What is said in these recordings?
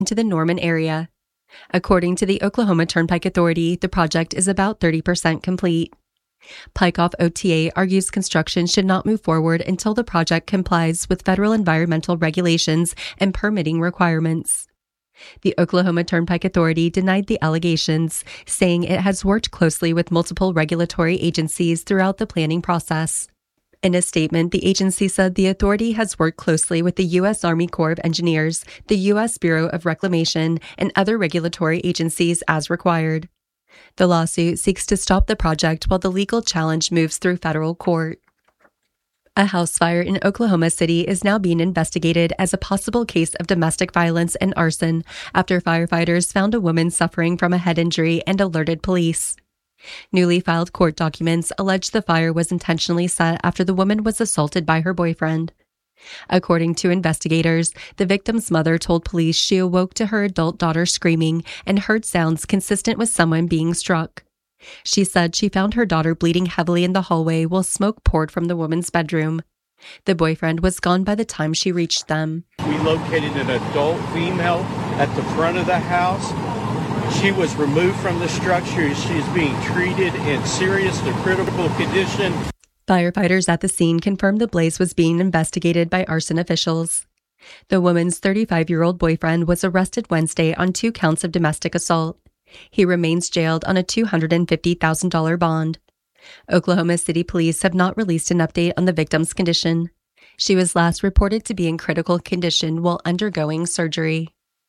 into the Norman area. According to the Oklahoma Turnpike Authority, the project is about 30% complete. Pikeoff OTA argues construction should not move forward until the project complies with federal environmental regulations and permitting requirements. The Oklahoma Turnpike Authority denied the allegations, saying it has worked closely with multiple regulatory agencies throughout the planning process. In a statement, the agency said the authority has worked closely with the U.S. Army Corps of Engineers, the U.S. Bureau of Reclamation, and other regulatory agencies as required. The lawsuit seeks to stop the project while the legal challenge moves through federal court. A house fire in Oklahoma City is now being investigated as a possible case of domestic violence and arson after firefighters found a woman suffering from a head injury and alerted police. Newly filed court documents allege the fire was intentionally set after the woman was assaulted by her boyfriend. According to investigators, the victim's mother told police she awoke to her adult daughter screaming and heard sounds consistent with someone being struck. She said she found her daughter bleeding heavily in the hallway while smoke poured from the woman's bedroom. The boyfriend was gone by the time she reached them. We located an adult female at the front of the house. She was removed from the structure. She is being treated in serious to critical condition. Firefighters at the scene confirmed the blaze was being investigated by arson officials. The woman's 35-year-old boyfriend was arrested Wednesday on 2 counts of domestic assault. He remains jailed on a $250,000 bond. Oklahoma City police have not released an update on the victim's condition. She was last reported to be in critical condition while undergoing surgery.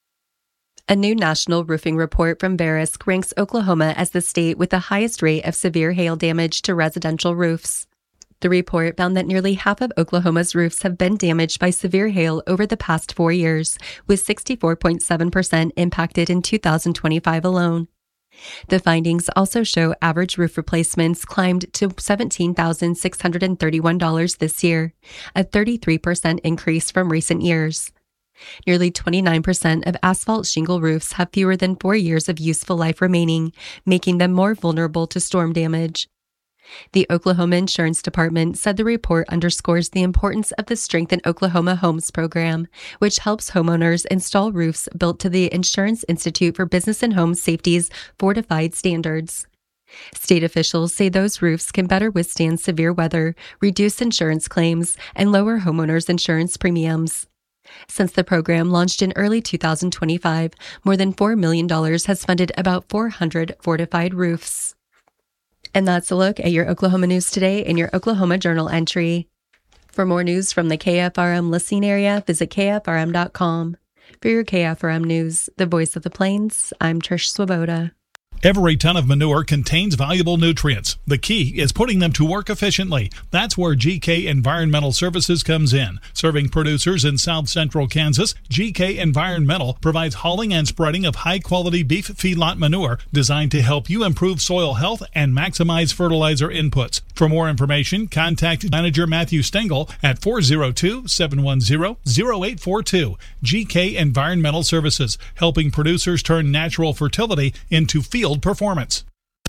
A new national roofing report from Verisk ranks Oklahoma as the state with the highest rate of severe hail damage to residential roofs. The report found that nearly half of Oklahoma's roofs have been damaged by severe hail over the past 4 years, with 64.7% impacted in 2025 alone. The findings also show average roof replacements climbed to $17,631 this year, a 33% increase from recent years. Nearly 29% of asphalt shingle roofs have fewer than 4 years of useful life remaining, making them more vulnerable to storm damage. The Oklahoma Insurance Department said the report underscores the importance of the Strengthen Oklahoma Homes program, which helps homeowners install roofs built to the Insurance Institute for Business and Home Safety's fortified standards. State officials say those roofs can better withstand severe weather, reduce insurance claims, and lower homeowners' insurance premiums. Since the program launched in early 2025, more than $4 million has funded about 400 fortified roofs. And that's a look at your Oklahoma news today in your Oklahoma Journal entry. For more news from the KFRM listening area, visit KFRM.com. For your KFRM news, the voice of the Plains, I'm Trish Swoboda. Every ton of manure contains valuable nutrients. The key is putting them to work efficiently. That's where GK Environmental Services comes in. Serving producers in south central Kansas, GK Environmental provides hauling and spreading of high-quality beef feedlot manure designed to help you improve soil health and maximize fertilizer inputs. For more information, contact Manager Matthew Stengel at 402-710-0842. GK Environmental Services, helping producers turn natural fertility into field performance.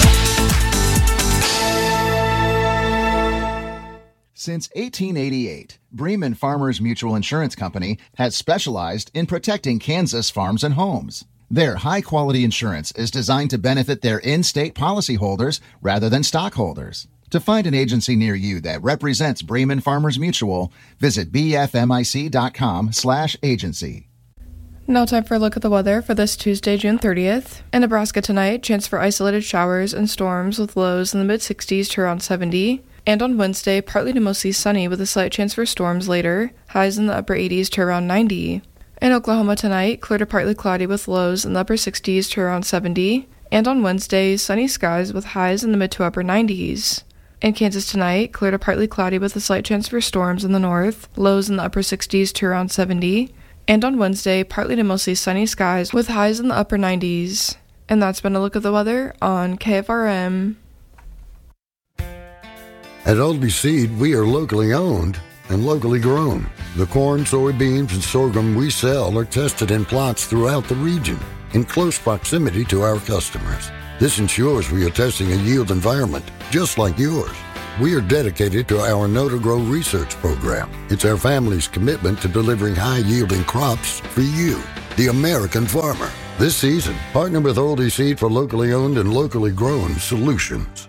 Since 1888, Bremen Farmers Mutual Insurance Company has specialized in protecting Kansas farms and homes. Their high-quality insurance is designed to benefit their in-state policyholders rather than stockholders. To find an agency near you that represents Bremen Farmers Mutual, visit bfmic.com/agency. Now time for a look at the weather for this Tuesday, June 30th. In Nebraska tonight, chance for isolated showers and storms with lows in the mid-60s to around 70. And on Wednesday, partly to mostly sunny with a slight chance for storms later, highs in the upper 80s to around 90. In Oklahoma tonight, clear to partly cloudy with lows in the upper 60s to around 70. And on Wednesday, sunny skies with highs in the mid to upper 90s. In Kansas tonight, clear to partly cloudy with a slight chance for storms in the north, lows in the upper 60s to around 70. And on Wednesday, partly to mostly sunny skies with highs in the upper 90s. And that's been a look at the weather on KFRM. At Oldby Seed, we are locally owned and locally grown. The corn, soybeans, and sorghum we sell are tested in plots throughout the region in close proximity to our customers. This ensures we are testing a yield environment just like yours. We are dedicated to our Know to Grow research program. It's our family's commitment to delivering high-yielding crops for you. the American farmer. This season, partner with Oldie Seed for locally owned and locally grown solutions.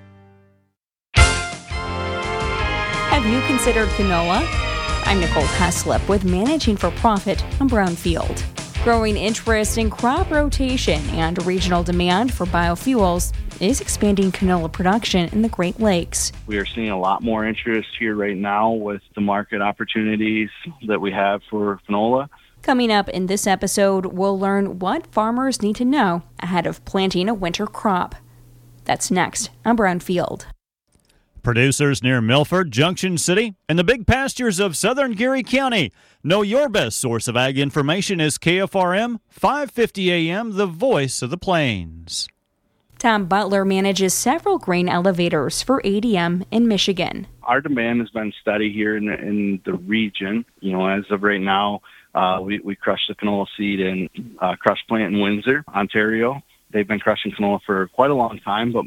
Have you considered canola? I'm Nicole Heslip with Managing for Profit on Brownfield. Growing interest in crop rotation and regional demand for biofuels is expanding canola production in the Great Lakes. We are seeing a lot more interest here right now with the market opportunities that we have for canola. Coming up in this episode, we'll learn what farmers need to know ahead of planting a winter crop. That's next on Brownfield. Producers near Milford, Junction City, and the big pastures of southern Geary County know your best source of ag information is KFRM 550 AM, the voice of the plains. Tom Butler manages several grain elevators for ADM in Michigan. Our demand has been steady here in the region. As of right now, we crush the canola seed in crush plant in Windsor, Ontario. They've been crushing canola for quite a long time, but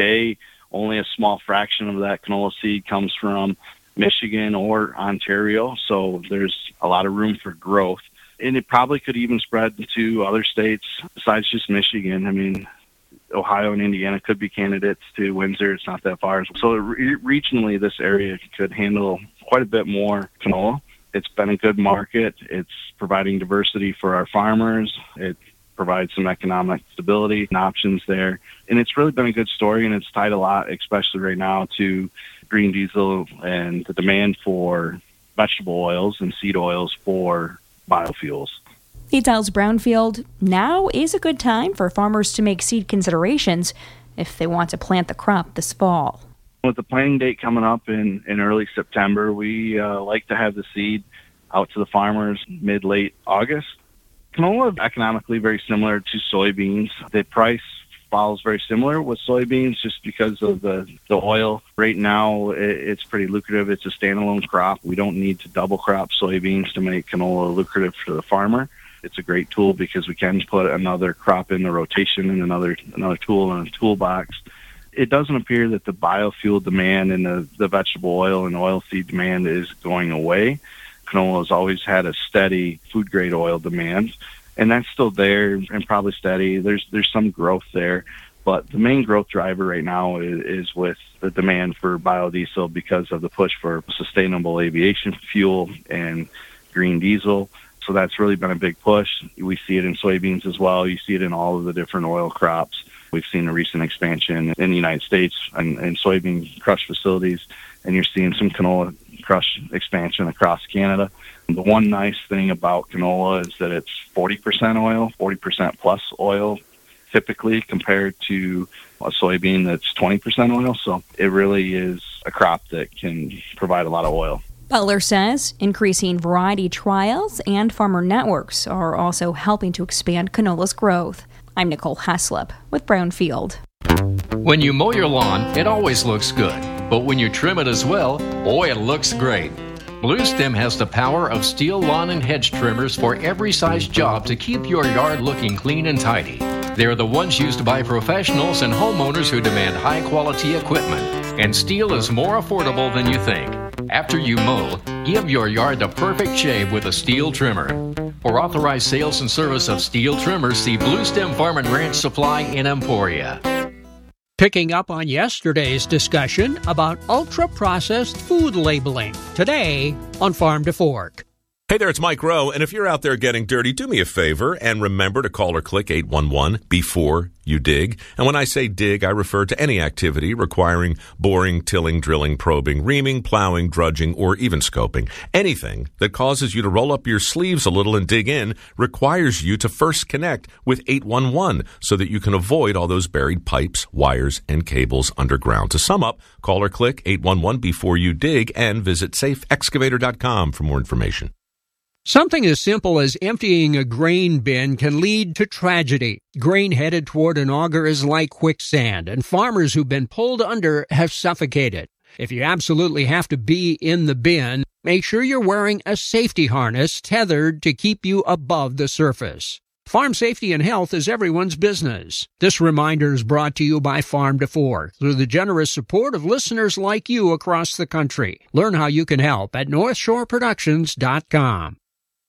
only a small fraction of that canola seed comes from Michigan or Ontario, so there's a lot of room for growth. And it probably could even spread to other states besides just Michigan. I mean, Ohio and Indiana could be candidates to Windsor. It's not that far. So regionally, this area could handle quite a bit more canola. It's been a good market. It's providing diversity for our farmers. It provides some economic stability and options there. And it's really been a good story, and it's tied a lot, especially right now, to green diesel and the demand for vegetable oils and seed oils for biofuels. He tells Brownfield now is a good time for farmers to make seed considerations if they want to plant the crop this fall. With the planting date coming up in early September, we like to have the seed out to the farmers mid-late August. Canola is economically very similar to soybeans. The price follows very similar with soybeans just because of the oil. Right now, it's pretty lucrative. It's a standalone crop. We don't need to double crop soybeans to make canola lucrative for the farmer. It's a great tool because we can put another crop in the rotation and another tool in a toolbox. It doesn't appear that the biofuel demand and the vegetable oil and oilseed demand is going away. Canola has always had a steady food-grade oil demand, and that's still there and probably steady. There's some growth there, but the main growth driver right now is with the demand for biodiesel because of the push for sustainable aviation fuel and green diesel. So that's really been a big push. We see it in soybeans as well. You see it in all of the different oil crops. We've seen a recent expansion in the United States and soybean crush facilities, and you're seeing some canola crush expansion across Canada. And the one nice thing about canola is that it's 40% oil, 40% plus oil, typically compared to a soybean that's 20% oil. So it really is a crop that can provide a lot of oil. Butler says increasing variety trials and farmer networks are also helping to expand canola's growth. I'm Nicole Heslip with Brownfield. When you mow your lawn, it always looks good. But when you trim it as well, boy, it looks great. Blue Stem has the power of steel lawn and hedge trimmers for every size job to keep your yard looking clean and tidy. They're the ones used by professionals and homeowners who demand high-quality equipment. And steel is more affordable than you think. After you mow, give your yard the perfect shave with a steel trimmer. For authorized sales and service of steel trimmers, see Blue Stem Farm and Ranch Supply in Emporia. Picking up on yesterday's discussion about ultra-processed food labeling, today on Farm to Fork. Hey there, it's Mike Rowe, and if you're out there getting dirty, do me a favor and remember to call or click 811 before you dig. And when I say dig, I refer to any activity requiring boring, tilling, drilling, probing, reaming, plowing, drudging, or even scoping. Anything that causes you to roll up your sleeves a little and dig in requires you to first connect with 811 so that you can avoid all those buried pipes, wires, and cables underground. To sum up, call or click 811 before you dig and visit safeexcavator.com for more information. Something as simple as emptying a grain bin can lead to tragedy. Grain headed toward an auger is like quicksand, and farmers who've been pulled under have suffocated. If you absolutely have to be in the bin, make sure you're wearing a safety harness tethered to keep you above the surface. Farm safety and health is everyone's business. This reminder is brought to you by Farm to Fork through the generous support of listeners like you across the country. Learn how you can help at NorthshoreProductions.com.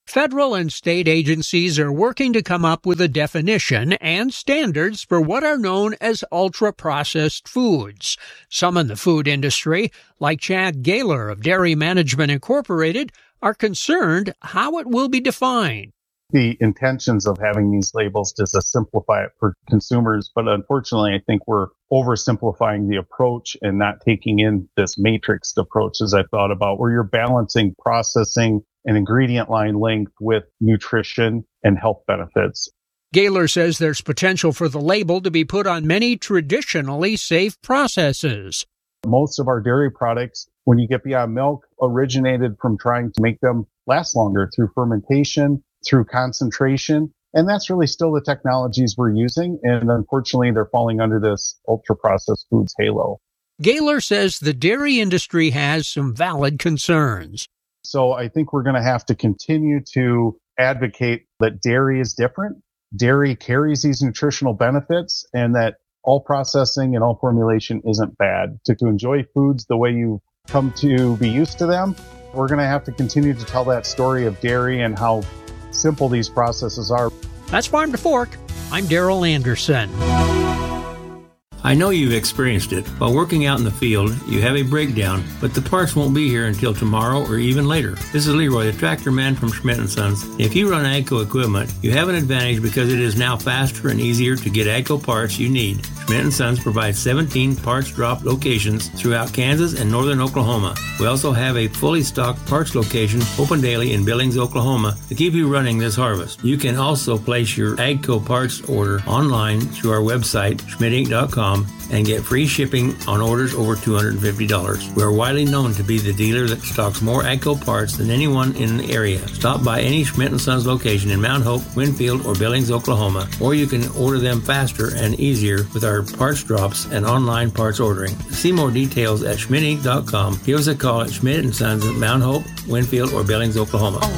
Federal and state agencies are working to come up with a definition and standards for what are known as ultra-processed foods. Some in the food industry, like Chad Gaylor of Dairy Management Incorporated, are concerned how it will be defined. The intentions of having these labels is to simplify it for consumers, but unfortunately, I think we're oversimplifying the approach and not taking in this matrixed approach, as I thought about, where you're balancing processing and ingredient line length with nutrition and health benefits. Gaylor says there's potential for the label to be put on many traditionally safe processes. Most of our dairy products, when you get beyond milk, originated from trying to make them last longer through fermentation, through concentration, and that's really still the technologies we're using, and unfortunately they're falling under this ultra-processed foods halo. Gaylor says the dairy industry has some valid concerns. So I think we're going to have to continue to advocate that dairy is different. Dairy carries these nutritional benefits, and that all processing and all formulation isn't bad. To enjoy foods the way you come to be used to them, we're going to have to continue to tell that story of dairy and how simple these processes are. That's Farm to Fork. I'm Daryl Anderson. I know you've experienced it. While working out in the field, you have a breakdown, but the parts won't be here until tomorrow or even later. This is Leroy, the tractor man from Schmidt & Sons. If you run AGCO equipment, you have an advantage because it is now faster and easier to get AGCO parts you need. Schmidt & Sons provides 17 parts drop locations throughout Kansas and northern Oklahoma. We also have a fully stocked parts location open daily in Billings, Oklahoma to keep you running this harvest. You can also place your AGCO parts order online through our website, schmidtinc.com, and get free shipping on orders over $250. We are widely known to be the dealer that stocks more AGCO parts than anyone in the area. Stop by any Schmidt & Sons location in Mount Hope, Winfield, or Billings, Oklahoma, or you can order them faster and easier with our parts drops and online parts ordering. See more details at schmidtinc.com. Give us a call at Schmidt & Sons at Mount Hope, Winfield, or Billings, Oklahoma.